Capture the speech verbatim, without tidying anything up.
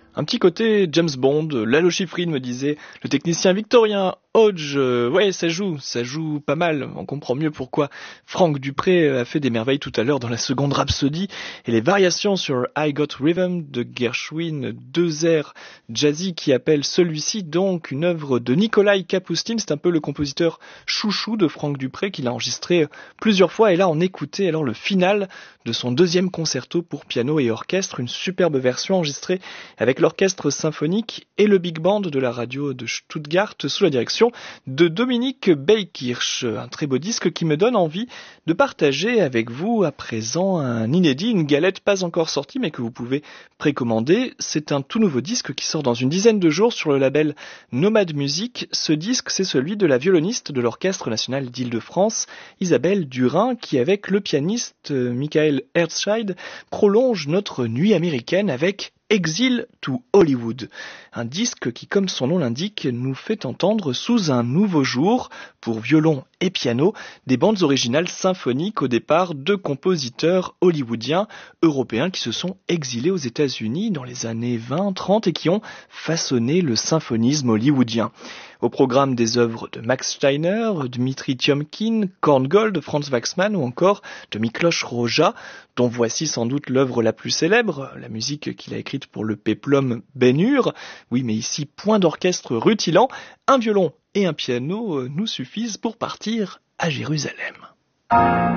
Un petit côté James Bond, Lalo Schifrin me disait, le technicien victorien Hodge, euh, ouais ça joue, ça joue pas mal, on comprend mieux pourquoi Franck Dupré a fait des merveilles tout à l'heure dans la seconde Rhapsody, et les variations sur I Got Rhythm de Gershwin, deux airs jazzy qui appellent celui-ci donc une œuvre de Nikolai Kapustin, c'est un peu le compositeur chouchou de Franck Dupré qu'il a enregistré plusieurs fois, et là on écoutait alors le final de son deuxième concerto pour piano et orchestre, une superbe version enregistrée avec l'orchestre symphonique et le big band de la radio de Stuttgart sous la direction de Dominique Beikirch, un très beau disque qui me donne envie de partager avec vous à présent un inédit, une galette pas encore sortie mais que vous pouvez précommander. C'est un tout nouveau disque qui sort dans une dizaine de jours sur le label Nomad Music. Ce disque, c'est celui de la violoniste de l'Orchestre National d'Île-de-France, Isabelle Durin, qui avec le pianiste Michael Herzscheid prolonge notre nuit américaine avec Exile to Hollywood, un disque qui, comme son nom l'indique, nous fait entendre sous un nouveau jour, pour violon et piano, des bandes originales symphoniques au départ de compositeurs hollywoodiens européens qui se sont exilés aux États-Unis dans les années vingt trente et qui ont façonné le symphonisme hollywoodien. Au programme des œuvres de Max Steiner, Dmitri Tiomkin, Korngold, Franz Waxman ou encore de Miklos Rozsa, dont voici sans doute l'œuvre la plus célèbre, la musique qu'il a écrite pour le péplum Ben-Hur. Oui, mais ici, point d'orchestre rutilant, un violon et un piano nous suffisent pour partir à Jérusalem.